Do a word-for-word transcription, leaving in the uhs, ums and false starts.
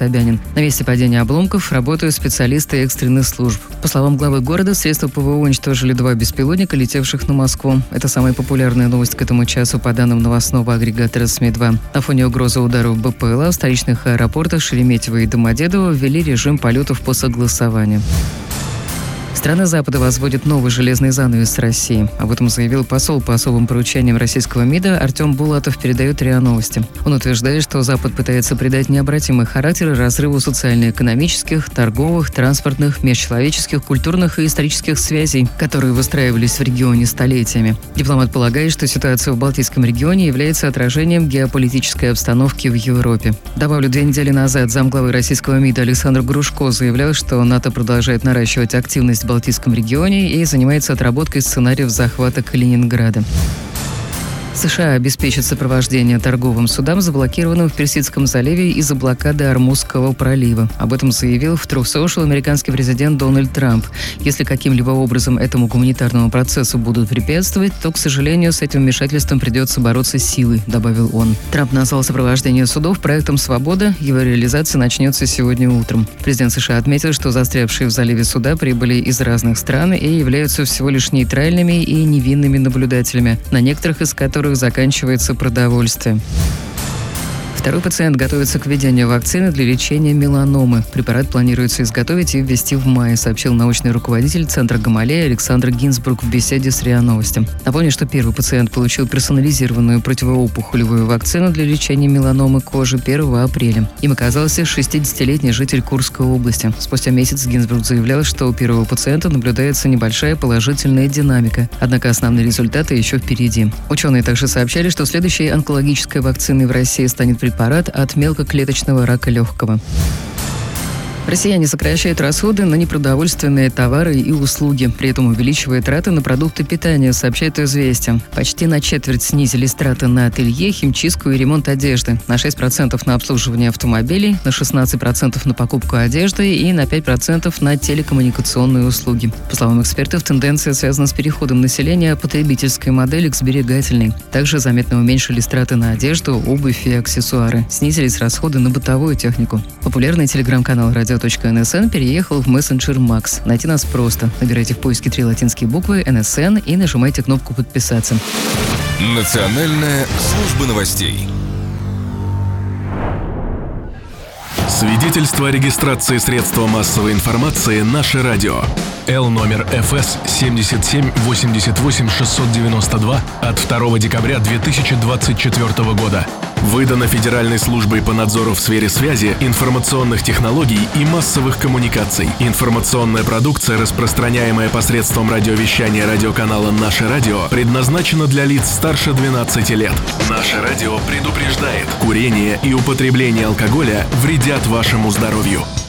Собянин. На месте падения обломков работают специалисты экстренных служб. По словам главы города, средства ПВО уничтожили два беспилотника, летевших на Москву. Это самая популярная новость к этому часу по данным новостного агрегатора СМИ два. На фоне угрозы ударов БПЛА в столичных аэропортах Шереметьево и Домодедово ввели режим полетов по согласованию. Страны Запада возводят новый железный занавес с Россией. Об этом заявил посол по особым поручениям российского МИДа Артем Булатов, передает РИА Новости. Он утверждает, что Запад пытается придать необратимый характер разрыву социально-экономических, торговых, транспортных, межчеловеческих, культурных и исторических связей, которые выстраивались в регионе столетиями. Дипломат полагает, что ситуация в Балтийском регионе является отражением геополитической обстановки в Европе. Добавлю, две недели назад замглавы российского МИДа Александр Грушко заявлял, что НАТО продолжает наращивать активность в Балтийском регионе и занимается отработкой сценариев захвата Калининграда. США обеспечат сопровождение торговым судам, заблокированным в Персидском заливе из-за блокады Ормузского пролива. Об этом заявил в Truth Social американский президент Дональд Трамп. Если каким-либо образом этому гуманитарному процессу будут препятствовать, то, к сожалению, с этим вмешательством придется бороться силой, добавил он. Трамп назвал сопровождение судов проектом «Свобода». Его реализация начнется сегодня утром. Президент США отметил, что застрявшие в заливе суда прибыли из разных стран и являются всего лишь нейтральными и невинными наблюдателями, на некоторых из которых заканчивается продовольствие. Второй пациент готовится к введению вакцины для лечения меланомы. Препарат планируется изготовить и ввести в мае, сообщил научный руководитель Центра Гамалея Александр Гинзбург в беседе с РИА Новости. Напомню, что первый пациент получил персонализированную противоопухолевую вакцину для лечения меланомы кожи первого апреля. Им оказался шестидесятилетний житель Курской области. Спустя месяц Гинзбург заявлял, что у первого пациента наблюдается небольшая положительная динамика, однако основные результаты еще впереди. Ученые также сообщали, что следующей онкологической вакциной в России станет препарат от мелкоклеточного рака легкого. Россияне сокращают расходы на непродовольственные товары и услуги, при этом увеличивая траты на продукты питания, сообщает «Известия». Почти на четверть снизились траты на ателье, химчистку и ремонт одежды, на шесть процентов на обслуживание автомобилей, на шестнадцать процентов на покупку одежды и на пять процентов на телекоммуникационные услуги. По словам экспертов, тенденция связана с переходом населения от потребительской модели к сберегательной. Также заметно уменьшились траты на одежду, обувь и аксессуары. Снизились расходы на бытовую технику. Популярный телеграм-канал «Радио .НСН» переехал в мессенджер Макс. Найти нас просто. Набирайте в поиске три латинские буквы эн эс эн и нажимайте кнопку «Подписаться». Национальная служба новостей. Свидетельство о регистрации средства массовой информации «Наше радио». Л номер эф эс семьдесят семь восемьдесят восемь шестьсот девяносто два от второго декабря две тысячи двадцать четвёртого года. Выдано Федеральной службой по надзору в сфере связи, информационных технологий и массовых коммуникаций. Информационная продукция, распространяемая посредством радиовещания радиоканала «Наше радио», предназначена для лиц старше двенадцати лет. «Наше радио» предупреждает: курение и употребление алкоголя вредят вашему здоровью.